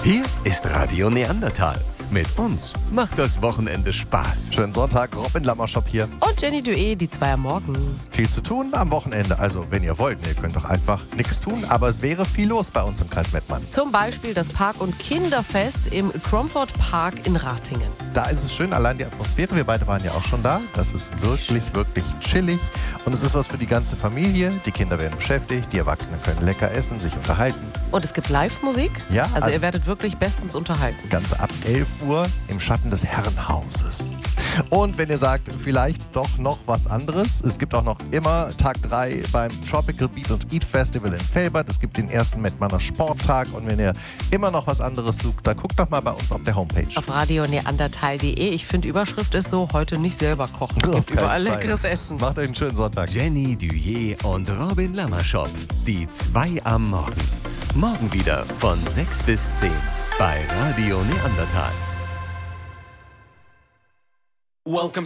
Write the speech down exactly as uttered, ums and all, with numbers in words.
Hier ist Radio Neandertal. Mit uns macht das Wochenende Spaß. Schönen Sonntag, Robin Lammershop hier. Und Jenny Dué, die zwei am Morgen. Viel zu tun am Wochenende. Also, wenn ihr wollt, ihr könnt doch einfach nichts tun. Aber es wäre viel los bei uns im Kreis Mettmann. Zum Beispiel das Park- und Kinderfest im Cromford Park in Ratingen. Da ist es schön, allein die Atmosphäre. Wir beide waren ja auch schon da. Das ist wirklich, wirklich chillig. Und es ist was für die ganze Familie. Die Kinder werden beschäftigt, die Erwachsenen können lecker essen, sich unterhalten. Und es gibt Live-Musik. Ja, also, also ihr werdet wirklich bestens unterhalten. Ganze ab elf Uhr im Schatten des Herrenhauses. Und wenn ihr sagt, vielleicht doch noch was anderes, es gibt auch noch immer Tag drei beim Tropical Beat und Eat Festival in Velbert. Es gibt den ersten Mettmanner Sporttag. Und wenn ihr immer noch was anderes sucht, dann guckt doch mal bei uns auf der Homepage. Auf radio neandertal punkt de. Ich finde, Überschrift ist so, heute nicht selber kochen. Auf Gibt keinen überall Fall. leckeres Essen. Macht euch einen schönen Sonntag. Jenny Dué und Robin Lammershop. Die zwei am Morgen. Morgen wieder von sechs bis zehn bei Radio Neandertal. Welcome